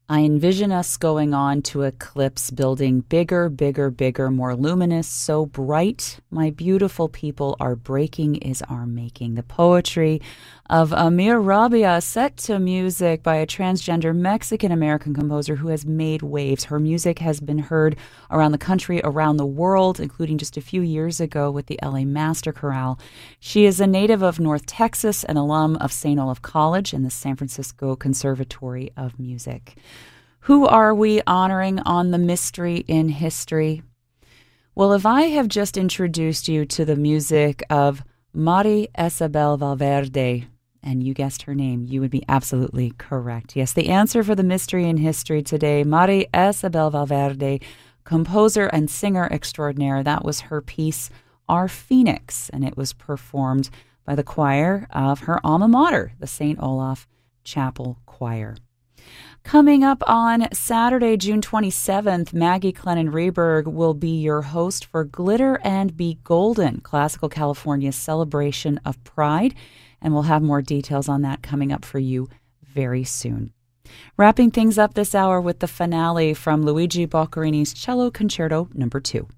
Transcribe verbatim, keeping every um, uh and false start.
I envision us going on to eclipse, building bigger, bigger, bigger, more luminous, so bright. My beautiful people, our breaking is our making. The poetry of Amir Rabia, set to music by a transgender Mexican-American composer who has made waves. Her music has been heard around the country, around the world, including just a few years ago with the L A Master Chorale. She is a native of North Texas, an alum of Saint Olaf College and the San Francisco Conservatory of Music. Who are we honoring on The Mystery in History? Well, if I have just introduced you to the music of Mari Isabel Valverde, and you guessed her name, you would be absolutely correct. Yes, the answer for the mystery in history today, Mari Isabel Valverde, composer and singer extraordinaire. That was her piece, Our Phoenix, and it was performed by the choir of her alma mater, the Saint Olaf Chapel Choir. Coming up on Saturday, June twenty-seventh, Maggie Clennon-Reberg will be your host for Glitter and Be Golden, Classical California's celebration of pride, and we'll have more details on that coming up for you very soon. Wrapping things up this hour with the finale from Luigi Boccherini's Cello Concerto Number two.